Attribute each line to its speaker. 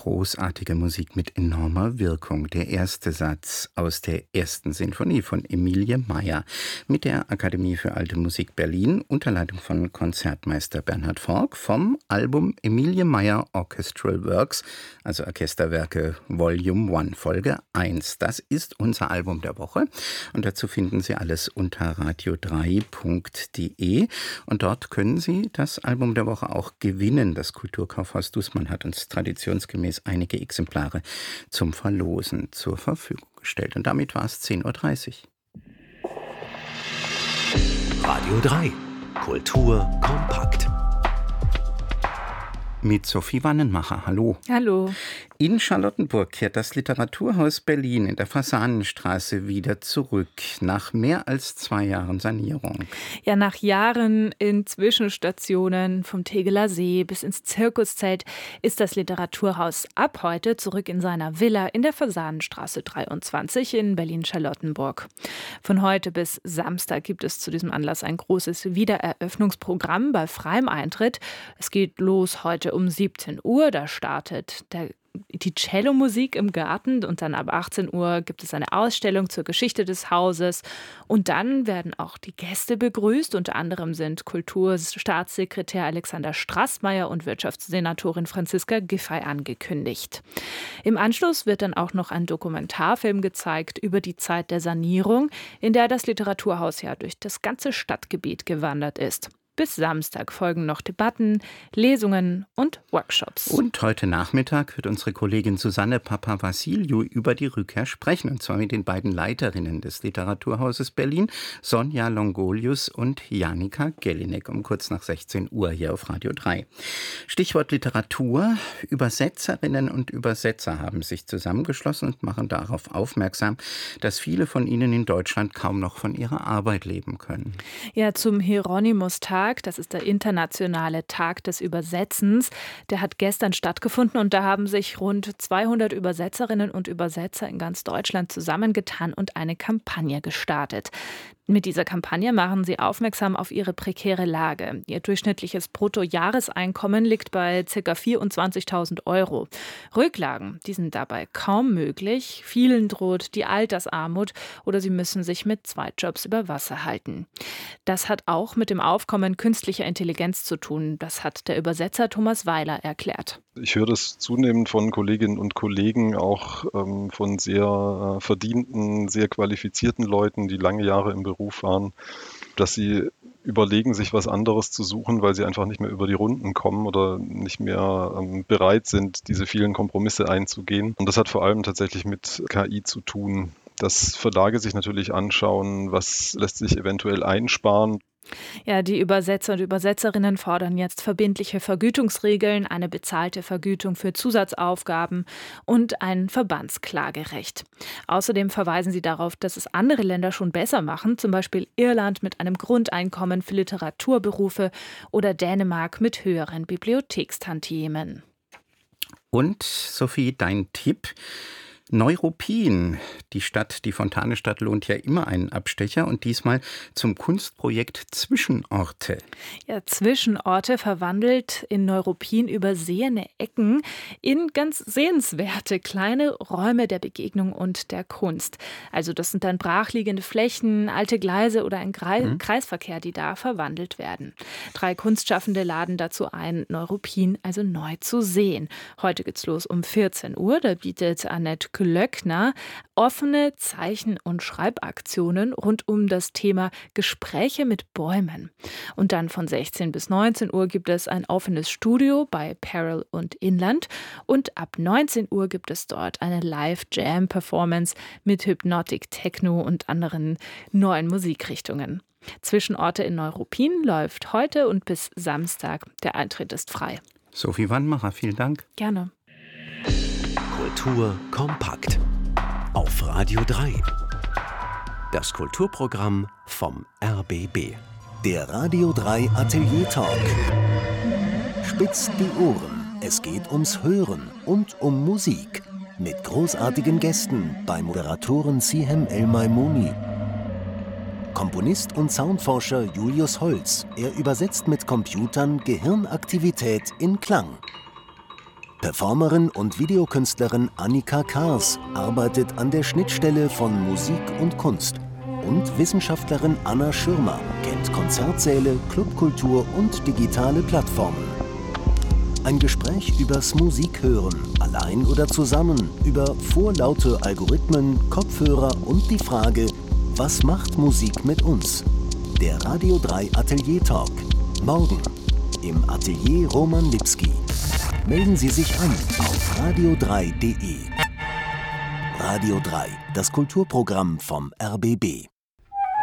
Speaker 1: großartige Musik mit enormer Wirkung. Der erste Satz aus der ersten Sinfonie von Emilie Meyer mit der Akademie für Alte Musik Berlin unter Leitung von Konzertmeister Bernhard Fork vom Album Emilie Meyer Orchestral Works, also Orchesterwerke Volume 1, Folge 1. Das ist unser Album der Woche und dazu finden Sie alles unter radio3.de und dort können Sie das Album der Woche auch gewinnen. Das Kulturkaufhaus Dußmann hat uns traditionsgemäß einige Exemplare zum Verlosen zur Verfügung gestellt. Und damit war es 10:30 Uhr.
Speaker 2: Radio 3. Kultur kompakt.
Speaker 1: Mit Sophie Wannenmacher. Hallo.
Speaker 3: Hallo.
Speaker 1: In Charlottenburg kehrt das Literaturhaus Berlin in der Fasanenstraße wieder zurück, nach mehr als 2 Jahren Sanierung.
Speaker 3: Ja, nach Jahren in Zwischenstationen vom Tegeler See bis ins Zirkuszelt ist das Literaturhaus ab heute zurück in seiner Villa in der Fasanenstraße 23 in Berlin-Charlottenburg. Von heute bis Samstag gibt es zu diesem Anlass ein großes Wiedereröffnungsprogramm bei freiem Eintritt. Es geht los heute um 17 Uhr, da startet die Cellomusik im Garten und dann ab 18 Uhr gibt es eine Ausstellung zur Geschichte des Hauses und dann werden auch die Gäste begrüßt. Unter anderem sind Kulturstaatssekretär Alexander Straßmeier und Wirtschaftssenatorin Franziska Giffey angekündigt. Im Anschluss wird dann auch noch ein Dokumentarfilm gezeigt über die Zeit der Sanierung, in der das Literaturhaus ja durch das ganze Stadtgebiet gewandert ist. Bis Samstag folgen noch Debatten, Lesungen und Workshops.
Speaker 1: Und heute Nachmittag wird unsere Kollegin Susanne Papavassiliou über die Rückkehr sprechen. Und zwar mit den beiden Leiterinnen des Literaturhauses Berlin, Sonja Longolius und Janika Gellinek, um kurz nach 16 Uhr hier auf Radio 3. Stichwort Literatur. Übersetzerinnen und Übersetzer haben sich zusammengeschlossen und machen darauf aufmerksam, dass viele von ihnen in Deutschland kaum noch von ihrer Arbeit leben können.
Speaker 3: Ja, zum Hieronymus-Tag. Das ist der internationale Tag des Übersetzens. Der hat gestern stattgefunden und da haben sich rund 200 Übersetzerinnen und Übersetzer in ganz Deutschland zusammengetan und eine Kampagne gestartet. Mit dieser Kampagne machen sie aufmerksam auf ihre prekäre Lage. Ihr durchschnittliches Bruttojahreseinkommen liegt bei ca. 24.000 €. Rücklagen, die sind dabei kaum möglich. Vielen droht die Altersarmut oder sie müssen sich mit Zweitjobs über Wasser halten. Das hat auch mit dem Aufkommen künstlicher Intelligenz zu tun. Das hat der Übersetzer Thomas Weiler erklärt.
Speaker 4: Ich höre das zunehmend von Kolleginnen und Kollegen, auch von sehr verdienten, sehr qualifizierten Leuten, die lange Jahre im Beruf waren, dass sie überlegen, sich was anderes zu suchen, weil sie einfach nicht mehr über die Runden kommen oder nicht mehr bereit sind, diese vielen Kompromisse einzugehen. Und das hat vor allem tatsächlich mit KI zu tun, dass Verlage sich natürlich anschauen, was lässt sich eventuell einsparen.
Speaker 3: Ja, die Übersetzer und Übersetzerinnen fordern jetzt verbindliche Vergütungsregeln, eine bezahlte Vergütung für Zusatzaufgaben und ein Verbandsklagerecht. Außerdem verweisen sie darauf, dass es andere Länder schon besser machen, zum Beispiel Irland mit einem Grundeinkommen für Literaturberufe oder Dänemark mit höheren Bibliothekstantiemen.
Speaker 1: Und Sophie, dein Tipp? Neuruppin, die Fontanestadt lohnt ja immer einen Abstecher und diesmal zum Kunstprojekt Zwischenorte.
Speaker 3: Ja, Zwischenorte verwandelt in Neuruppin übersehene Ecken in ganz sehenswerte kleine Räume der Begegnung und der Kunst. Also das sind dann brachliegende Flächen, alte Gleise oder ein Kreisverkehr, die da verwandelt werden. 3 Kunstschaffende laden dazu ein, Neuruppin also neu zu sehen. Heute geht's los um 14 Uhr, da bietet Annette Klöckner offene Zeichen- und Schreibaktionen rund um das Thema Gespräche mit Bäumen. Und dann von 16 bis 19 Uhr gibt es ein offenes Studio bei Perel und Inland und ab 19 Uhr gibt es dort eine Live-Jam-Performance mit Hypnotic Techno und anderen neuen Musikrichtungen. Zwischenorte in Neuruppin läuft heute und bis Samstag. Der Eintritt ist frei.
Speaker 1: Sophie Wannmacher, vielen Dank.
Speaker 3: Gerne.
Speaker 2: Kultur kompakt. Auf Radio 3. Das Kulturprogramm vom RBB.
Speaker 5: Der Radio 3 Atelier Talk. Spitzt die Ohren. Es geht ums Hören und um Musik. Mit großartigen Gästen bei Moderatorin Sihem El-Maimouni. Komponist und Soundforscher Julius Holz. Er übersetzt mit Computern Gehirnaktivität in Klang. Performerin und Videokünstlerin Annika Kars arbeitet an der Schnittstelle von Musik und Kunst. Und Wissenschaftlerin Anna Schirmer kennt Konzertsäle, Clubkultur und digitale Plattformen. Ein Gespräch übers Musikhören, allein oder zusammen, über vorlaute Algorithmen, Kopfhörer und die Frage, was macht Musik mit uns? Der Radio 3 Atelier Talk. Morgen im Atelier Roman Lipski. Melden Sie sich an auf radio3.de. Radio 3, das Kulturprogramm vom RBB.